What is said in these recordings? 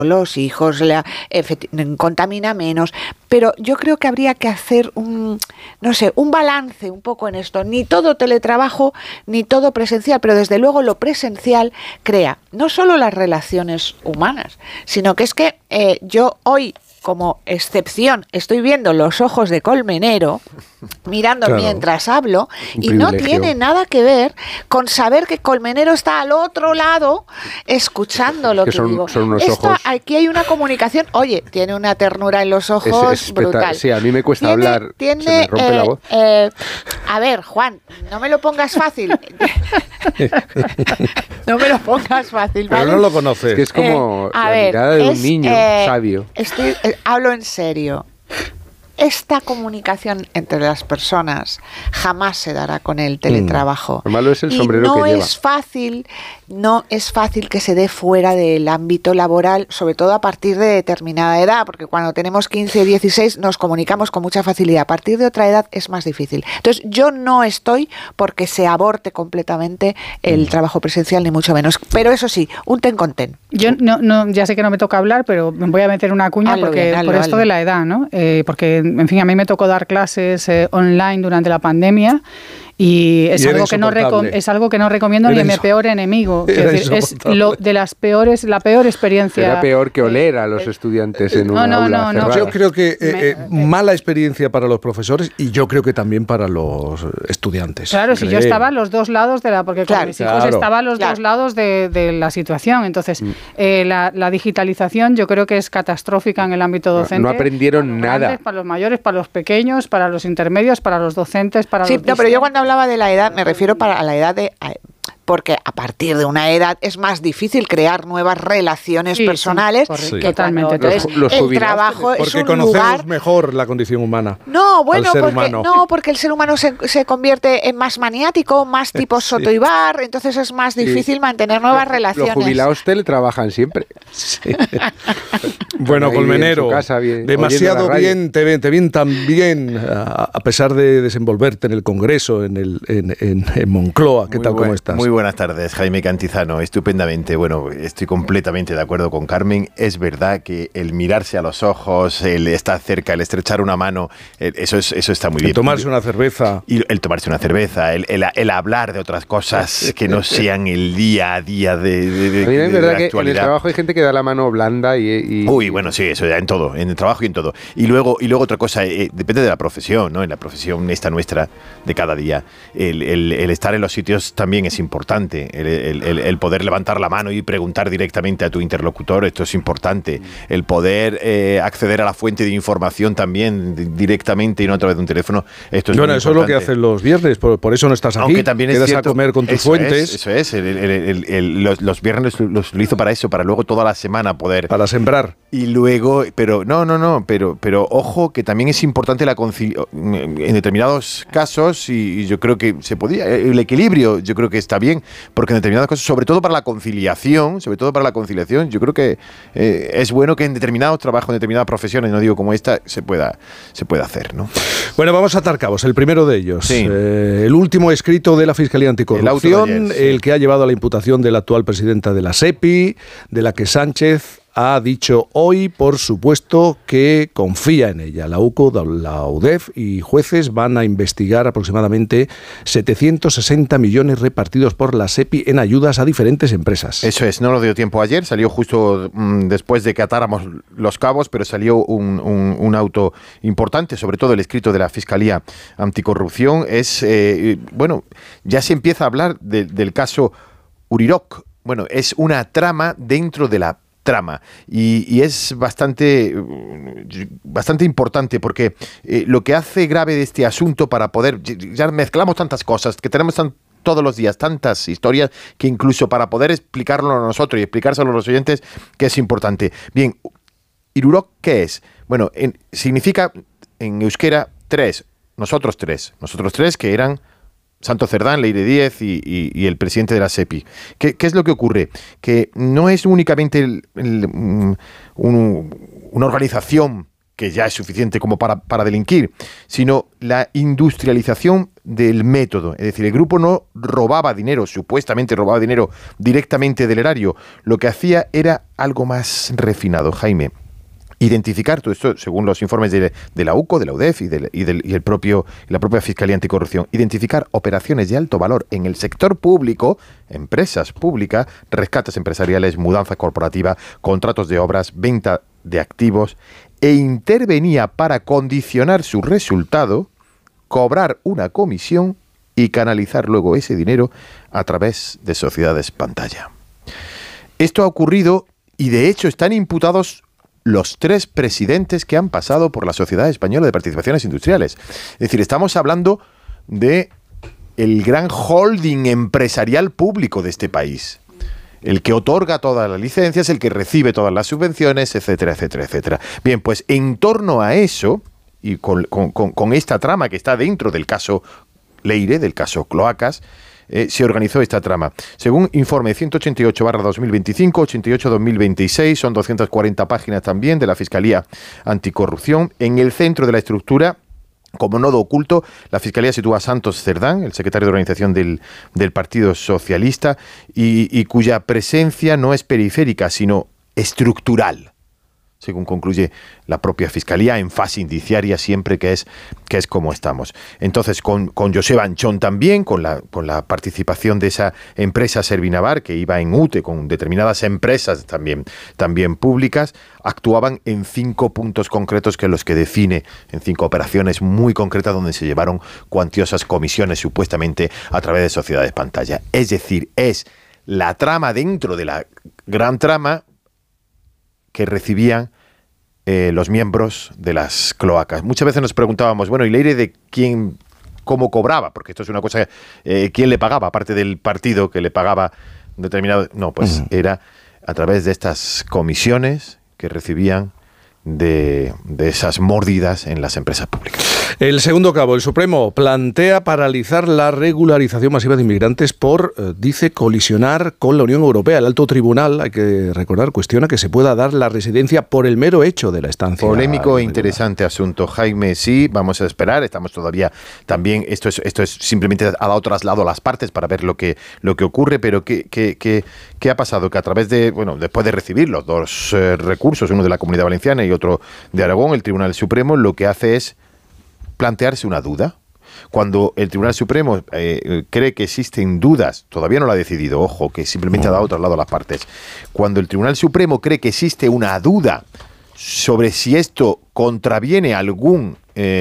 los hijos, contamina menos, pero yo creo que habría que hacer un balance un poco en esto, ni todo teletrabajo, ni todo presencial, pero desde luego lo presencial crea no solo las relaciones humanas, sino que es que yo hoy, como excepción, estoy viendo los ojos de Colmenero mirando mientras hablo y no tiene nada que ver con saber que Colmenero está al otro lado escuchando lo que digo. Aquí hay una comunicación. Oye, tiene una ternura en los ojos brutal. Sí, a mí me cuesta hablar, se me rompe la voz. A ver, Juan, no me lo pongas fácil. No me lo pongas fácil, ¿vale? Pero no lo conoces. Es que es como la mirada de un niño sabio. Hablo en serio. Esta comunicación entre las personas jamás se dará con el teletrabajo. Lo malo es el sombrero y que lleva. No es fácil que se dé fuera del ámbito laboral, sobre todo a partir de determinada edad, porque cuando tenemos 15, 16 nos comunicamos con mucha facilidad. A partir de otra edad es más difícil. Entonces, yo no estoy porque se aborte completamente el trabajo presencial, ni mucho menos. Pero eso sí, un ten con ten. Yo no, ya sé que no me toca hablar, pero me voy a meter una cuña por esto de la edad, ¿no? Porque, en fin, a mí me tocó dar clases online durante la pandemia. Y es algo que no recomiendo ni a mi peor enemigo. Es la peor experiencia. Era peor que oler a los estudiantes en una aula cerrada. Yo creo que mala experiencia para los profesores y yo creo que también para los estudiantes. Claro, si yo estaba a los dos lados porque con mis hijos estaba a los dos lados de la situación. Entonces, la digitalización yo creo que es catastrófica en el ámbito docente. No aprendieron nada. Para los mayores, para los pequeños, para los intermedios, para los docentes, para los... pero yo cuando hablaba de la edad, me refiero a la edad de... Porque a partir de una edad es más difícil crear nuevas relaciones personales. Sí, totalmente. Entonces, el trabajo es un conocemos lugar... mejor la condición humana. Porque el ser humano se convierte en más maniático, más tipo Soto y Bar, entonces es más difícil mantener nuevas relaciones. Los jubilados teletrabajan siempre. Sí. Bueno, Colmenero, demasiado bien, te ven tan bien, a pesar de desenvolverte en el Congreso, en Moncloa. ¿Qué tal, cómo estás? Muy buenas tardes, Jaime Cantizano, estupendamente. Bueno, estoy completamente de acuerdo con Carmen. Es verdad que el mirarse a los ojos, el estar cerca, el estrechar una mano, eso está muy bien. El tomarse una cerveza. Y el tomarse una cerveza, el hablar de otras cosas que no sean el día a día de a mí es verdad que en el trabajo hay gente que da la mano blanda y... Uy, bueno, sí, eso ya en todo, en el trabajo y en todo. Y luego otra cosa, depende de la profesión, ¿no? En la profesión esta nuestra de cada día, el estar en los sitios también es importante. El poder levantar la mano y preguntar directamente a tu interlocutor, esto es importante. El poder acceder a la fuente de información también directamente y no a través de un teléfono, esto es muy importante. Eso es lo que haces los viernes, por eso no estás aquí. Aunque también quedas es cierto, a comer con tus fuentes. Eso es, los viernes los utilizo para eso, para luego toda la semana poder... Para sembrar. Y luego, pero ojo, que también es importante la conciliación en determinados casos, y yo creo que se podía, el equilibrio yo creo que está bien, porque en determinadas cosas, sobre todo para la conciliación, yo creo que es bueno que en determinados trabajos, en determinadas profesiones, no digo como esta, se pueda hacer, ¿no? Bueno, vamos a atar cabos. El primero de ellos, sí. El último escrito de la Fiscalía Anticorrupción, el que ha llevado a la imputación de la actual presidenta de la SEPI, de la que Sánchez ha dicho hoy, por supuesto, que confía en ella. La UCO, la UDEF y jueces van a investigar aproximadamente 760 millones repartidos por la SEPI en ayudas a diferentes empresas. Eso es, no nos dio tiempo ayer, salió justo después de que atáramos los cabos, pero salió un auto importante, sobre todo el escrito de la Fiscalía Anticorrupción. Ya se empieza a hablar del caso Uriroc. Bueno, es una trama dentro de la trama y es bastante importante porque lo que hace grave de este asunto para poder, ya mezclamos tantas cosas que tenemos todos los días tantas historias que incluso para poder explicarlo a nosotros y explicárselo a los oyentes que es importante. Bien, Uriroc, ¿qué es? Bueno, significa en euskera nosotros tres que eran Santo Cerdán, Leire Díez y el presidente de la SEPI. ¿Qué es lo que ocurre? Que no es únicamente una organización que ya es suficiente como para delinquir, sino la industrialización del método. Es decir, el grupo no robaba dinero, supuestamente robaba dinero directamente del erario. Lo que hacía era algo más refinado, Jaime. Identificar todo esto, según los informes de la UCO, de la UDEF y la propia Fiscalía Anticorrupción, identificar operaciones de alto valor en el sector público, empresas públicas, rescates empresariales, mudanza corporativa, contratos de obras, venta de activos, e intervenía para condicionar su resultado, cobrar una comisión y canalizar luego ese dinero a través de sociedades pantalla. Esto ha ocurrido y de hecho están imputados los 3 presidentes que han pasado por la Sociedad Española de Participaciones Industriales. Es decir, estamos hablando de el gran holding empresarial público de este país. El que otorga todas las licencias, el que recibe todas las subvenciones, etcétera, etcétera, etcétera. Bien, pues en torno a eso, y con esta trama que está dentro del caso Leire, del caso Cloacas, se organizó esta trama. Según informe 188/2025, 88/2026, son 240 páginas también de la Fiscalía Anticorrupción. En el centro de la estructura, como nodo oculto, la Fiscalía sitúa a Santos Cerdán, el secretario de organización del Partido Socialista, y cuya presencia no es periférica, sino estructural, según concluye la propia Fiscalía, en fase indiciaria siempre, que es como estamos. Entonces, con Joseba Anchón también, con la participación de esa empresa Servinavar, que iba en UTE, con determinadas empresas también públicas, actuaban en 5 puntos concretos que los que define, en 5 operaciones muy concretas donde se llevaron cuantiosas comisiones supuestamente a través de sociedades pantalla. Es decir, es la trama dentro de la gran trama que recibían los miembros de las cloacas. Muchas veces nos preguntábamos, bueno, ¿y Leire de quién, cómo cobraba? Porque esto es una cosa, ¿quién le pagaba? Aparte del partido que le pagaba determinado... No, pues era a través de estas comisiones que recibían de esas mordidas en las empresas públicas. El segundo cabo, el Supremo plantea paralizar la regularización masiva de inmigrantes por, dice, colisionar con la Unión Europea. El alto tribunal, hay que recordar, cuestiona que se pueda dar la residencia por el mero hecho de la estancia. Polémico e interesante asunto, Jaime. Sí, vamos a esperar. Estamos todavía también, esto es simplemente ha dado traslado a las partes para ver lo que ocurre, pero ¿qué ha pasado? Que a través de, bueno, después de recibir los 2 recursos, uno de la Comunidad Valenciana y otro de Aragón, el Tribunal Supremo lo que hace es plantearse una duda. Cuando el Tribunal Supremo cree que existen dudas, todavía no lo ha decidido, ojo, que simplemente ha dado traslado a las partes. Cuando el Tribunal Supremo cree que existe una duda sobre si esto contraviene algún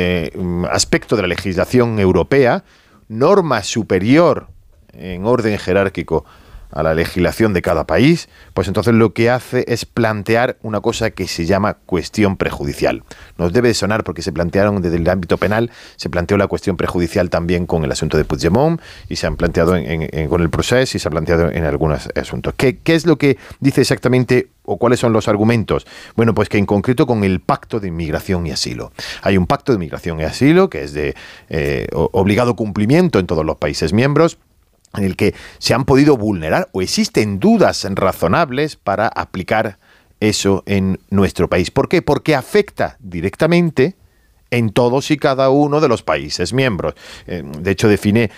aspecto de la legislación europea, norma superior en orden jerárquico a la legislación de cada país, pues entonces lo que hace es plantear una cosa que se llama cuestión prejudicial. Nos debe de sonar porque se plantearon desde el ámbito penal, se planteó la cuestión prejudicial también con el asunto de Puigdemont y se han planteado con el proceso y se ha planteado en algunos asuntos. ¿Qué es lo que dice exactamente o cuáles son los argumentos? Bueno, pues que en concreto con el Pacto de Inmigración y Asilo. Hay un Pacto de Inmigración y Asilo que es de obligado cumplimiento en todos los países miembros, en el que se han podido vulnerar o existen dudas razonables para aplicar eso en nuestro país. ¿Por qué? Porque afecta directamente en todos y cada uno de los países miembros. De hecho, define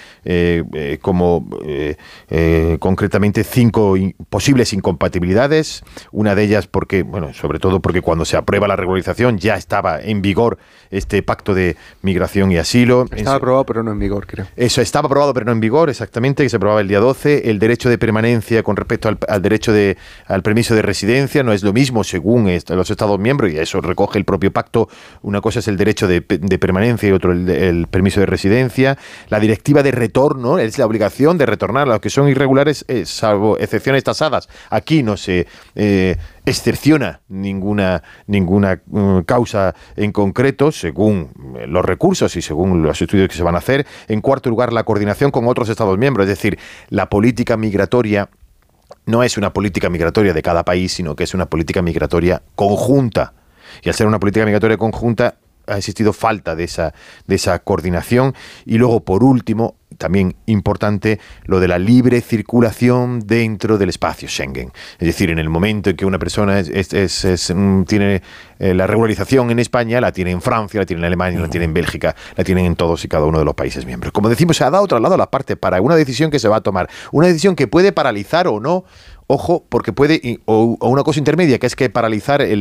concretamente 5 posibles incompatibilidades. Una de ellas porque, bueno, sobre todo porque cuando se aprueba la regularización ya estaba en vigor este Pacto de Migración y Asilo. Estaba aprobado pero no en vigor, creo. Eso, estaba aprobado pero no en vigor, exactamente, que se aprobaba el día 12. El derecho de permanencia con respecto al derecho al permiso de residencia no es lo mismo según los Estados miembros, y eso recoge el propio pacto. Una cosa es el derecho de permanencia y otro el permiso de residencia. La directiva de retorno es la obligación de retornar a los que son irregulares, salvo excepciones tasadas. Aquí no se excepciona ninguna causa en concreto, según los recursos y según los estudios que se van a hacer. En cuarto lugar, la coordinación con otros Estados miembros, es decir, la política migratoria no es una política migratoria de cada país, sino que es una política migratoria conjunta. Y al ser una política migratoria conjunta, ha existido falta de esa coordinación. Y luego, por último, también importante, lo de la libre circulación dentro del espacio Schengen. Es decir, en el momento en que una persona tiene la regularización en España, la tiene en Francia, la tiene en Alemania, la tiene en Bélgica, la tienen en todos y cada uno de los países miembros. Como decimos, se ha dado trasladado la parte para una decisión que se va a tomar. Una decisión que puede paralizar o no. Ojo, porque puede, o una cosa intermedia, que es que paralizar